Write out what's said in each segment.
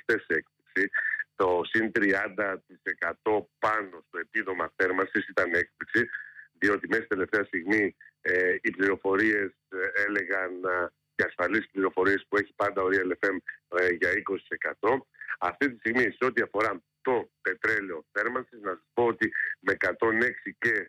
χθες έκπληξη. Το συν 30% πάνω στο επίδομα θέρμανσης ήταν έκπληξη, διότι μέσα τελευταία στιγμή οι πληροφορίες έλεγαν και ασφαλείς πληροφορίες που έχει πάντα ο Real FM για 20%. Αυτή τη στιγμή σε ό,τι αφορά το πετρέλαιο θέρμανσης, να σας πω ότι με 106 και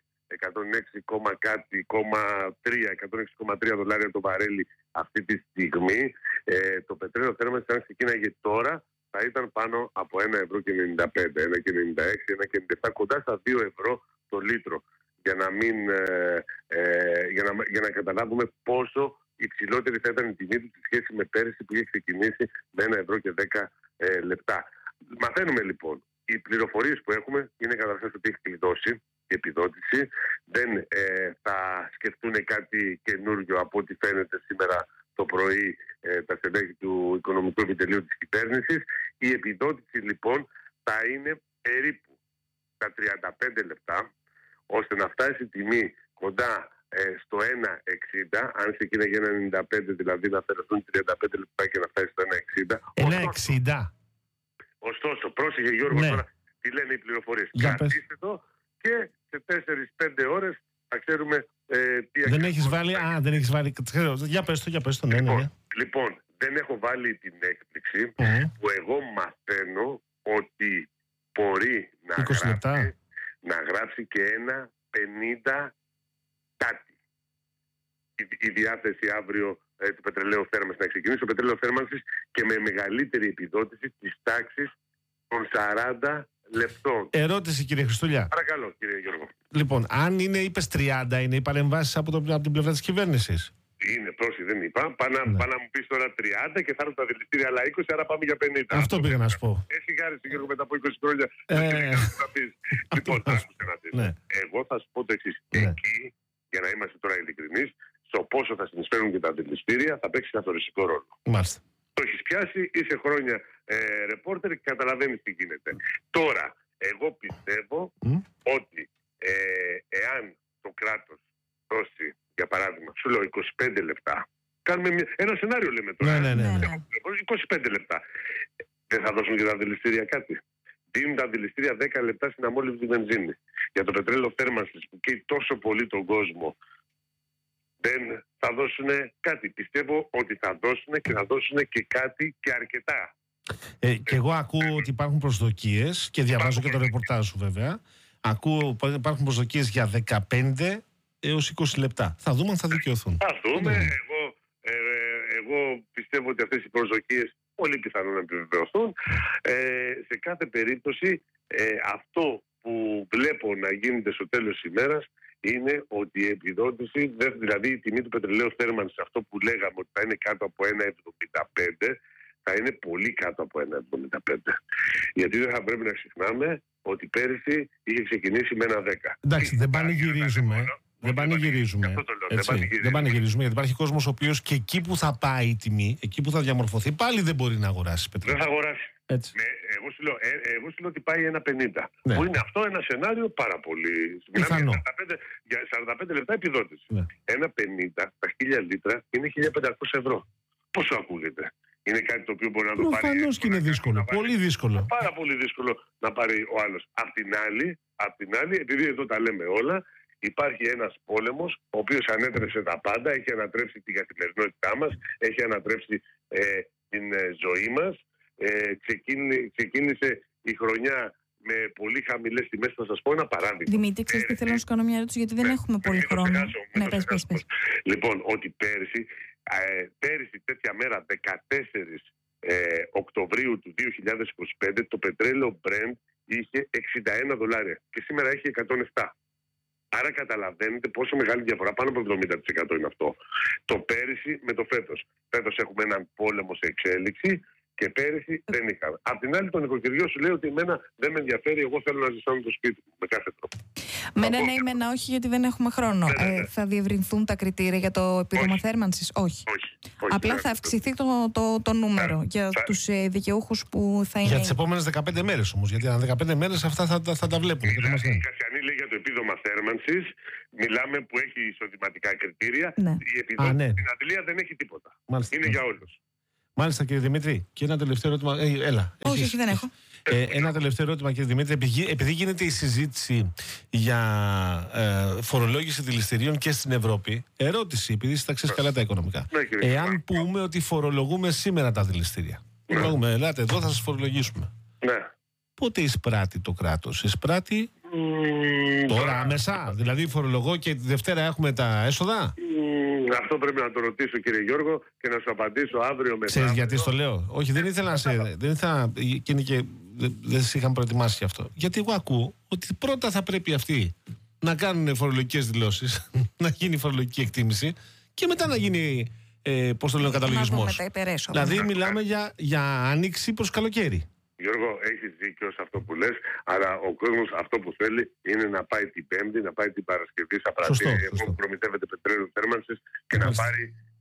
106,3 δολάρια το βαρέλι αυτή τη στιγμή, το πετρέλαιο θέρμανσης αν ξεκίναγε τώρα θα ήταν πάνω από 1,95€, 1,96€, 1,97€, κοντά στα 2 ευρώ το λίτρο, για να καταλάβουμε πόσο υψηλότερη θα ήταν η τιμή του σε σχέση με πέρυσι που είχε ξεκινήσει με 1,10€. Μαθαίνουμε λοιπόν, οι πληροφορίες που έχουμε είναι καταρχάς ότι έχει κλειδώσει η επιδότηση, δεν θα σκεφτούν κάτι καινούργιο από ό,τι φαίνεται σήμερα το πρωί τα στελέχη του Οικονομικού Επιτελείου της κυβέρνησης. Η επιδότηση λοιπόν θα είναι περίπου τα 35 λεπτά, ώστε να φτάσει η τιμή κοντά στο 1,60, αν ξεκίναγε 1,95, δηλαδή να αφαιρεθούν 35 λεπτά και να φτάσει στο 1,60. 1,60. Ωστόσο, πρόσεχε Γιώργο, ναι. Τώρα τι λένε οι πληροφορίες. Καθίστε το και σε 4-5 ώρες θα ξέρουμε τι δεν έχεις βάλει, δεν έχεις βάλει. Για πες το, ναι. Λοιπόν, δεν έχω βάλει την έκπληξη που εγώ μαθαίνω ότι μπορεί να γράψει και 1,50 κάτι. Η διάθεση αύριο του πετρελαίου θέρμανσης να ξεκινήσει το πετρέλαιο θέρμανσης και με μεγαλύτερη επιδότηση της τάξης των 40 λεπτών. Ερώτηση, κύριε Χριστούλια. Παρακαλώ, κύριε Γιώργο. Λοιπόν, αν είναι, είπες 30, είναι οι παρεμβάσεις από την πλευρά της κυβέρνησης. Είναι, πρόσεχε, δεν είπα. Πάνε να μου πεις τώρα 30 και θα έρθουν τα δηληστήρια άλλα 20, άρα πάμε για 50. Αυτό πήγα να σου πω. Έχει γάρηση, Γιώργο, μετά από 20 χρόνια. Λοιπόν, άκουσε να δεις. Εγώ θα σου πω το εξής. Εκεί, για να είμαστε τώρα ειλικρινείς, στο πόσο θα συνεισφέρουν και τα δηληστήρια θα παίξει καθοριστικό ρόλο. Μάλιστα. Το έχεις πιάσει, είσαι χρόνια ρεπόρτερ και καταλαβαίνεις τι γίνεται. Τώρα, εγώ πιστεύω ότι εάν το κράτος δώσει, για παράδειγμα, σου λέω 25 λεπτά, κάνουμε ένα σενάριο λέμε τώρα. Ναι. 25 λεπτά. Δεν θα δώσουν και τα δηληστήρια κάτι. Δίνουν τα δηληστήρια 10 λεπτά στην αμόλυβδη βενζίνη. Για το πετρέλαιο θέρμανσης που καίει τόσο πολύ τον κόσμο, δεν θα δώσουν κάτι. Πιστεύω ότι θα δώσουν και θα δώσουν και κάτι και αρκετά. Και εγώ ακούω ότι υπάρχουν προσδοκίες και διαβάζω και το ρεπορτάζ σου βέβαια. Ακούω ότι υπάρχουν προσδοκίες για 15 έως 20 λεπτά. Θα δούμε αν θα δικαιωθούν. Θα δούμε. Εγώ πιστεύω ότι αυτές οι προσδοκίες πολύ πιθανόν να επιβεβαιωθούν. Σε κάθε περίπτωση αυτό που βλέπω να γίνεται στο τέλος της ημέρας είναι ότι η επιδότηση, δηλαδή η τιμή του πετρελαίου θέρμανσης, αυτό που λέγαμε ότι θα είναι κάτω από 1,75, θα είναι πολύ κάτω από 1,75. Γιατί δεν θα πρέπει να ξεχνάμε ότι πέρυσι είχε ξεκινήσει με 1,10. Εντάξει, δεν πανηγυρίζουμε. Δεν πανηγυρίζουμε. Δεν πανηγυρίζουμε, γιατί υπάρχει κόσμος ο οποίος και εκεί που θα πάει η τιμή, εκεί που θα διαμορφωθεί, πάλι δεν μπορεί να αγοράσει πετρέλαιο. Δεν θα αγοράσει. Εγώ σου λέω ότι πάει 1,50. Ναι. Που είναι αυτό ένα σενάριο πάρα πολύ. Πιθανό. Για 45 λεπτά επιδότηση. Ναι. 1,50 τα 1000 λίτρα είναι 1.500 ευρώ. Πόσο ακούγεται? Είναι κάτι το οποίο μπορεί να το πάρει. Προφανώς και είναι δύσκολο. Πολύ δύσκολο. Πάρα πολύ δύσκολο να πάρει ο άλλος. Απ' την άλλη, επειδή εδώ τα λέμε όλα, υπάρχει ένας πόλεμος ο οποίος ανέτρεψε τα πάντα, έχει ανατρέψει την καθημερινότητά μας, έχει ανατρέψει την ζωή μας. Ξεκίνησε η χρονιά με πολύ χαμηλές τιμές. Θα σας πω ένα παράδειγμα. Δημήτρη, ξέρεις τι θέλω να σου κάνω μια ερώτηση, γιατί δεν έχουμε πολύ χρόνο. Ναι, πες. Λοιπόν, ότι πέρυσι τέτοια μέρα, 14 Οκτωβρίου του 2025, το πετρέλαιο Brent είχε 61 δολάρια και σήμερα έχει 107. Άρα καταλαβαίνετε πόσο μεγάλη διαφορά, πάνω από 70% είναι αυτό. Το πέρυσι με το φέτος. Φέτος έχουμε έναν πόλεμο σε εξέλιξη και πέρυσι δεν είχαμε. Απ' την άλλη, τον νοικοκυριό σου λέει ότι εμένα δεν με ενδιαφέρει, εγώ θέλω να ζήσω το σπίτι μου με κάθε τρόπο. Μένα ναι, μένα όχι, γιατί δεν έχουμε χρόνο. Θα διευρυνθούν τα κριτήρια για το επίδομα θέρμανσης? Όχι. Απλά θα αυξηθεί το νούμερο για τους δικαιούχους που θα είναι. Για τις επόμενες 15 μέρες όμως. Γιατί αν 15 μέρες αυτά θα τα βλέπουμε. Η Κασιανή λέει για το επίδομα θέρμανσης, μιλάμε που έχει εισοδηματικά κριτήρια. Ναι. Η επιδότηση στην Αντλία δεν έχει τίποτα. Είναι για όλους. Μάλιστα, κύριε Δημήτρη. Και ένα τελευταίο ερώτημα. Έλα. Όχι, δεν έχω. Ένα τελευταίο ερώτημα, κύριε Δημήτρη. Επειδή γίνεται η συζήτηση για φορολόγηση δηληστηρίων και στην Ευρώπη, ερώτηση, επειδή εσύ τα ξέρεις καλά τα οικονομικά. Εάν πούμε ότι φορολογούμε σήμερα τα δηληστήρια. Φορολογούμε, ελάτε εδώ, θα σας φορολογήσουμε. Ναι. Πότε εισπράττει το κράτος? Εισπράττει τώρα άμεσα? Δηλαδή φορολογώ και τη Δευτέρα έχουμε τα έσοδα? Αυτό πρέπει να το ρωτήσω, κύριε Γιώργο, και να σου απαντήσω αύριο μετά. Ξέρεις γιατί στο λέω? Όχι, δεν ήθελα και δεν σε είχαν προετοιμάσει γι' αυτό. Γιατί εγώ ακούω ότι πρώτα θα πρέπει αυτοί να κάνουν φορολογικές δηλώσεις, να γίνει φορολογική εκτίμηση και μετά να γίνει, πώς το λέω, καταλογισμός. Δηλαδή μιλάμε για άνοιξη προς καλοκαίρι. Γιώργο, έχεις δίκιο σε αυτό που λες, αλλά ο κόσμος αυτό που θέλει είναι να πάει την Πέμπτη, να πάει την Παρασκευή στα πρατήρια που προμηθεύεται πετρέλαιο θέρμανσης και να πάρει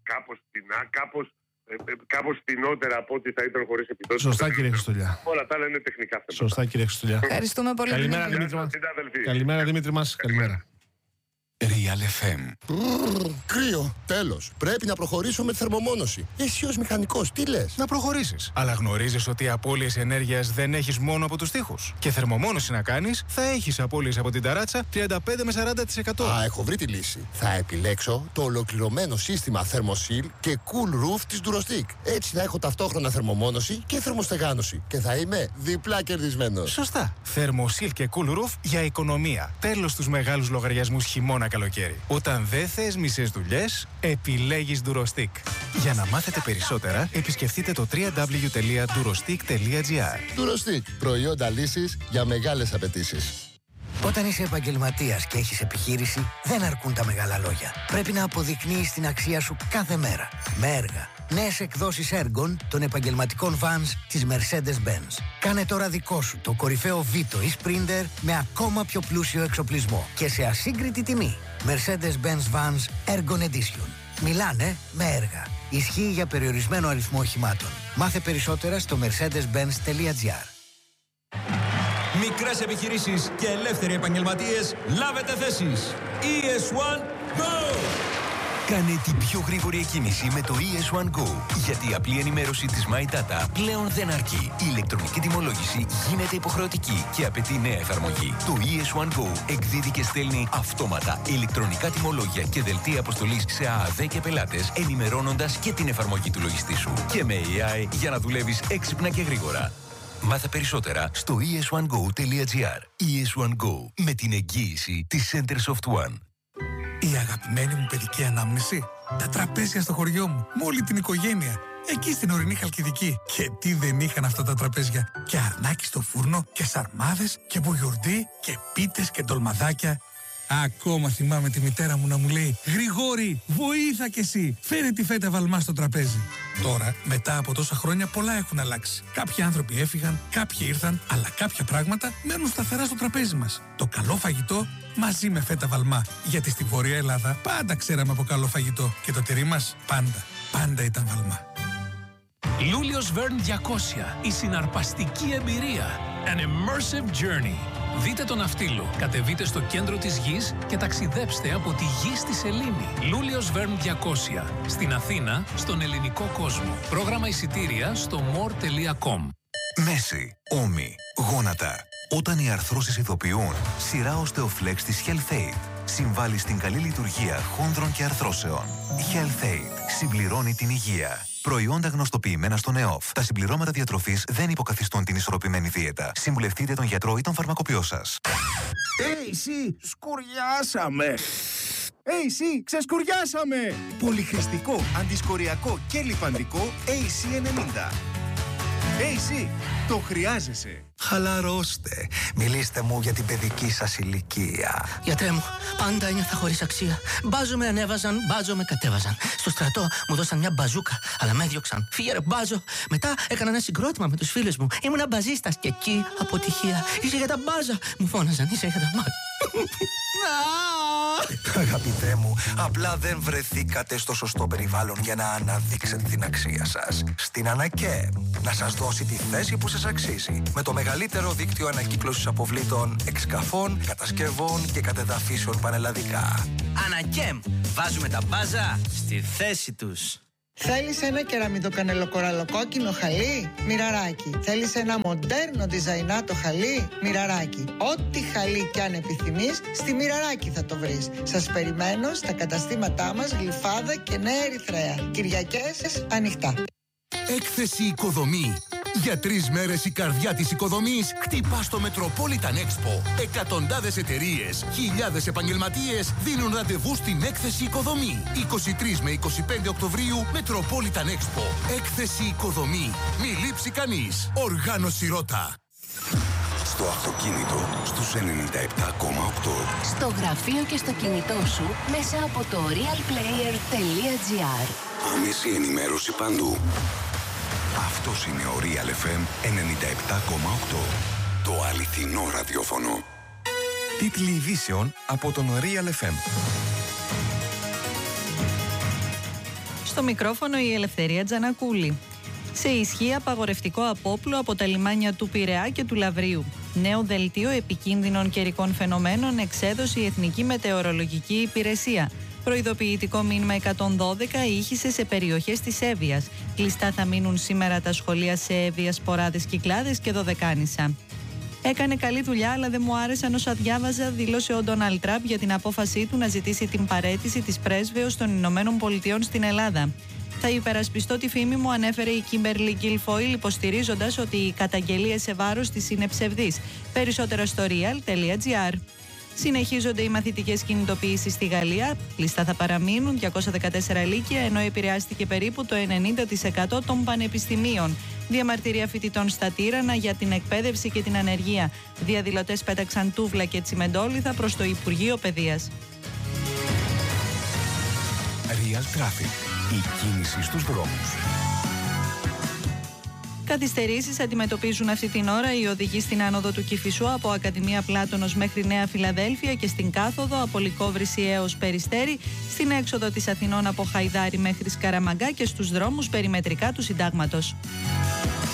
κάπως φτηνότερα από ό,τι θα ήταν χωρίς επιδότηση. Σωστά, κύριε Χριστουλιά. Όλα τα άλλα είναι τεχνικά θέματα. Σωστά, κύριε Χριστουλιά. Ευχαριστούμε πολύ. Καλημέρα, Δημήτρη μας. Καλημέρα, Δημήτρη μας. Καλημέρα. Real FM. Κρύο. Τέλος. Πρέπει να προχωρήσω με τη θερμομόνωση. Εσύ ως μηχανικός, τι λες? Να προχωρήσεις. Αλλά γνωρίζεις ότι απώλειες ενέργειας δεν έχεις μόνο από τους τοίχους. Και θερμομόνωση να κάνεις, θα έχεις απώλειες από την ταράτσα 35 με 40%. Έχω βρει τη λύση. Θα επιλέξω το ολοκληρωμένο σύστημα Thermosil και Cool Roof της Durostic. Έτσι θα έχω ταυτόχρονα θερμομόνωση και θερμοστεγάνωση. Και θα είμαι διπλά κερδισμένος. Σωστά. Thermosil και Cool Roof για οικονομία. Τέλος στους μεγάλους λογαριασμούς χειμώνα καλοκαίρι. Όταν δεν θες μισές δουλειές, επιλέγεις Durostic. Για να μάθετε περισσότερα, επισκεφτείτε το www.durostic.gr. Durostic. Προϊόντα λύσης για μεγάλες απαιτήσεις. Όταν είσαι επαγγελματίας και έχεις επιχείρηση, δεν αρκούν τα μεγάλα λόγια. Πρέπει να αποδεικνύεις την αξία σου κάθε μέρα. Με έργα. Νέες εκδόσεις έργων των επαγγελματικών vans της Mercedes-Benz. Κάνε τώρα δικό σου το κορυφαίο Vito ή Sprinter με ακόμα πιο πλούσιο εξοπλισμό και σε ασύγκριτη τιμή. Mercedes-Benz Vans Ergon Edition. Μιλάνε με έργα. Ισχύει για περιορισμένο αριθμό οχημάτων. Μάθε περισσότερα στο mercedes-benz.gr. Μικρές επιχειρήσεις και ελεύθεροι επαγγελματίες, λάβετε θέσεις. ES1 Go! Κάνε την πιο γρήγορη εκκίνηση με το ES1 Go. Γιατί η απλή ενημέρωση της My Data πλέον δεν αρκεί. Η ηλεκτρονική τιμολόγηση γίνεται υποχρεωτική και απαιτεί νέα εφαρμογή. Το ES1 Go εκδίδει και στέλνει αυτόματα ηλεκτρονικά τιμολόγια και δελτία αποστολής σε ΑΑΔ και πελάτες, ενημερώνοντας και την εφαρμογή του λογιστή σου. Και με AI για να δουλεύεις έξυπνα και γρήγορα. Μάθε περισσότερα στο es1go.gr. ES1 Go, με την εγγύηση της Center Soft One. Η αγαπημένη μου παιδική ανάμνηση. Τα τραπέζια στο χωριό μου, με όλη την οικογένεια. Εκεί στην ορεινή Χαλκιδική. Και τι δεν είχαν αυτά τα τραπέζια. Και αρνάκι στο φούρνο, και σαρμάδες, και μπουγιουρντί, και πίτες και ντολμαδάκια. Ακόμα θυμάμαι τη μητέρα μου να μου λέει «Γρηγόρη, βοήθα κι εσύ, φέρε τη φέτα βαλμά στο τραπέζι». Τώρα, μετά από τόσα χρόνια, πολλά έχουν αλλάξει. Κάποιοι άνθρωποι έφυγαν, κάποιοι ήρθαν, αλλά κάποια πράγματα μένουν σταθερά στο τραπέζι μας. Το καλό φαγητό μαζί με φέτα βαλμά. Γιατί στη Βόρεια Ελλάδα πάντα ξέραμε από καλό φαγητό. Και το τυρί μας πάντα ήταν βαλμά. Λούλιος Verne 200. Η συναρπαστική εμπειρία. An immersive journey. Δείτε τον Ναυτίλο, κατεβείτε στο κέντρο της γης και ταξιδέψτε από τη γη στη σελήνη. Λούλιος Verne 200. Στην Αθήνα, στον ελληνικό κόσμο. Πρόγραμμα εισιτήρια στο more.com. Μέση, ώμοι, γόνατα. Όταν οι αρθρώσεις ειδοποιούν, σειρά Osteoflex της HealthAid συμβάλλει στην καλή λειτουργία χόνδρων και αρθρώσεων. HealthAid συμπληρώνει την υγεία. Προϊόντα γνωστοποιημένα στον ΕΟΦ. Τα συμπληρώματα διατροφής δεν υποκαθιστούν την ισορροπημένη δίαιτα. Συμβουλευτείτε τον γιατρό ή τον φαρμακοποιό σας. AC, σκουριάσαμε! AC, ξεσκουριάσαμε! Πολυχρηστικό, αντισκοριακό και λιπαντικό AC90. AC, το χρειάζεσαι. Χαλαρώστε. Μιλήστε μου για την παιδική σας ηλικία. Γιατρέ μου, πάντα ένιωθα χωρίς αξία. Μπάζο με ανέβαζαν, μπάζο με κατέβαζαν. Στο στρατό μου δώσαν μια μπαζούκα, αλλά με έδιωξαν. Φύγε ρε μπάζο. Μετά έκανα ένα συγκρότημα με τους φίλους μου. Ήμουνα μπαζίστας και εκεί αποτυχία. Είσαι για τα μπάζα. Μου φώναζαν, είσαι για τα μπάζα. Αγαπητέ μου, απλά δεν βρεθήκατε στο σωστό περιβάλλον για να αναδείξετε την αξία σας. Στην Ανακέμ, να σας δώσει τη θέση που σας αξίζει. Με το μεγαλύτερο δίκτυο ανακύκλωσης αποβλήτων, εξκαφών, κατασκευών και κατεδαφίσεων πανελλαδικά. Ανακέμ, βάζουμε τα μπάζα στη θέση τους. Θέλεις ένα κεραμιδοκανελοκοραλοκόκκινο χαλί? Μοιραράκι. Θέλεις ένα μοντέρνο διζαϊνάτο χαλί? Μοιραράκι. Ό,τι χαλί κι αν επιθυμείς, στη Μοιραράκι θα το βρεις. Σας περιμένω στα καταστήματά μας Γλυφάδα και Νέα Ερυθρέα. Κυριακές ανοιχτά. Έκθεση Οικοδομή. Για 3 μέρες η καρδιά της οικοδομής χτυπά στο Metropolitan Expo. Εκατοντάδες εταιρείες, χιλιάδες επαγγελματίες δίνουν ραντεβού στην Έκθεση Οικοδομή. 23 με 25 Οκτωβρίου Metropolitan Expo. Έκθεση Οικοδομή. Μη λείψει κανείς. Οργάνωση Ρώτα. Στο αυτοκίνητο στους 97,8. Στο γραφείο και στο κινητό σου μέσα από το realplayer.gr. Άμεση ενημέρωση παντού. Αυτός είναι ο Real FM 97,8. Το αληθινό ραδιόφωνο. Τίτλοι ειδήσεων από τον Real FM. Στο μικρόφωνο η Ελευθερία Τζανακούλη. Σε ισχύ απαγορευτικό απόπλου από τα λιμάνια του Πειραιά και του Λαβρίου. Νέο δελτίο επικίνδυνων καιρικών φαινομένων εξέδωσε η Εθνική Μετεωρολογική Υπηρεσία. Προειδοποιητικό μήνυμα 112 ήχησε σε περιοχές της Εύβοιας. Κλειστά θα μείνουν σήμερα τα σχολεία σε Εύβοια, Σποράδες, Κυκλάδες και Δωδεκάνησα. Έκανε καλή δουλειά, αλλά δεν μου άρεσαν όσα διάβαζα, δήλωσε ο Ντόναλντ Τραμπ για την απόφασή του να ζητήσει την παραίτηση της πρέσβεως των Ηνωμένων Πολιτειών στην Ελλάδα. Θα υπερασπιστώ τη φήμη μου, ανέφερε η Κίμπερλι Γκιλφόιλ, υποστηρίζοντας ότι οι καταγγελίες σε βάρος της είναι ψευδείς. Περισσότερα στο real.gr. Συνεχίζονται οι μαθητικές κινητοποιήσεις στη Γαλλία. Κλειστά θα παραμείνουν 214 λύκεια, ενώ επηρεάστηκε περίπου το 90% των πανεπιστημίων. Διαμαρτυρία φοιτητών στα Τύρανα για την εκπαίδευση και την ανεργία. Διαδηλωτές πέταξαν τούβλα και τσιμεντόλιθα προς το Υπουργείο Παιδείας. Real Traffic. Η κίνηση στους δρόμους. Καθυστερήσεις αντιμετωπίζουν αυτή την ώρα οι οδηγοί στην άνοδο του Κηφισού από Ακαδημία Πλάτωνος μέχρι Νέα Φιλαδέλφια και στην κάθοδο από Λυκόβρηση έως Περιστέρι, στην έξοδο της Αθηνών από Χαϊδάρι μέχρι Σκαραμαγκά και στους δρόμους περιμετρικά του Συντάγματος.